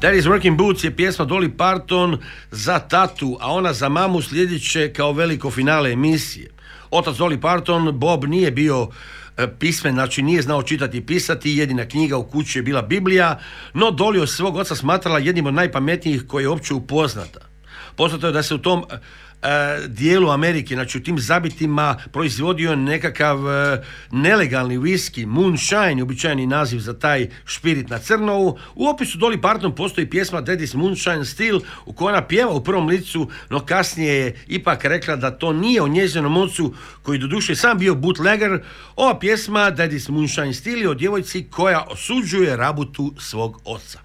Daddy's Working Boots je pjesma Dolly Parton za tatu, a ona za mamu slijedit će kao veliko finale emisije. Otac Dolly Parton, Bob, nije bio pismen, znači nije znao čitati i pisati, jedina knjiga u kući je bila Biblija, no Dolly od svog oca smatrala jednim od najpametnijih koji je uopće upoznata. Poznato je da se u tom dijelu Amerike, znači u tim zabitima, proizvodio nekakav nelegalni whisky, moonshine, uobičajeni naziv za taj špirit na crnovu. U opisu Dolly Parton postoji pjesma Daddy's Moonshine Still u kojoj ona pjeva u prvom licu, no kasnije je ipak rekla da to nije o njezinom ocu, koji doduše sam bio bootlegger. Ova pjesma Daddy's Moonshine Still je o djevojci koja osuđuje rabutu svog oca.